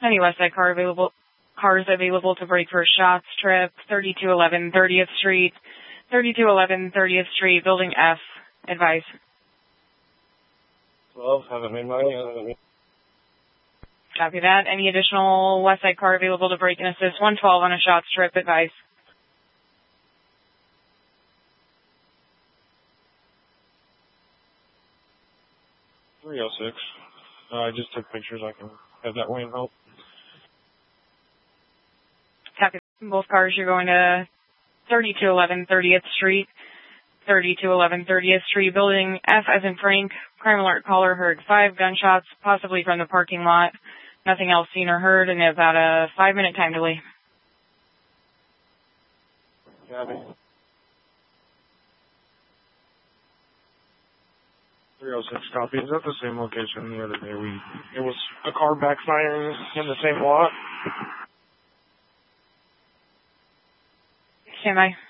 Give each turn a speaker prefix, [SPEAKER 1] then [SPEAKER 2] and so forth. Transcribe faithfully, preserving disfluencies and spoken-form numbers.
[SPEAKER 1] Any West Side car available, cars available to break for shots trip, thirty-two eleven thirtieth Street, thirty-two eleven thirtieth Street, Building F, advice.
[SPEAKER 2] twelve, haven't made money, haven't made
[SPEAKER 1] Copy that. Any additional West Side car available to break and assist, one twelve on a shots trip, advice.
[SPEAKER 2] three oh six. Uh, I just took pictures. I can have that way and help.
[SPEAKER 1] Copy. Both cars, you're going to thirty-two eleven thirtieth Street, thirty-two eleven thirtieth Street, Building F as in Frank. Crime alert caller heard five gunshots, possibly from the parking lot. Nothing else seen or heard, and about a five-minute time delay.
[SPEAKER 2] Copy. three oh six copy. Is that the same location the other day? We it was a car backfiring in the same lot.
[SPEAKER 1] Stand by.